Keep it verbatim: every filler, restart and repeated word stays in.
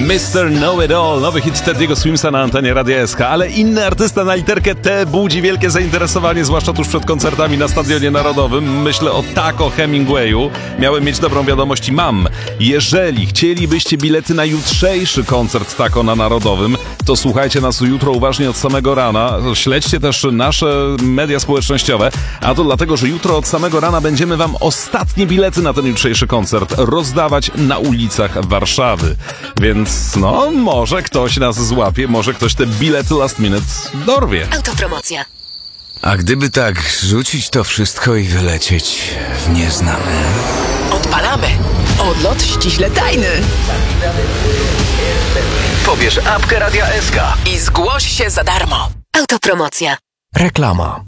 mister Know It All, nowy hit Teddy'ego Swimsa na antenie Radia S K, ale inny artysta na literkę T budzi wielkie zainteresowanie, zwłaszcza tuż przed koncertami na Stadionie Narodowym. Myślę o Taco Hemingwayu. Miałem mieć dobrą wiadomość i mam. Jeżeli chcielibyście bilety na jutrzejszy koncert Taco na Narodowym, to słuchajcie nas jutro uważnie od samego rana. Śledźcie też nasze media społecznościowe, a to dlatego, że jutro od samego rana będziemy wam ostatnie bilety na ten jutrzejszy koncert rozdawać na ulicach Warszawy. Więc no, może ktoś nas złapie, może ktoś te bilety last minute dorwie. Autopromocja. A gdyby tak rzucić to wszystko i wylecieć w nieznane? Odpalamy. Odlot ściśle tajny. Pobierz apkę Radia S K I zgłoś się za darmo. Autopromocja. Reklama.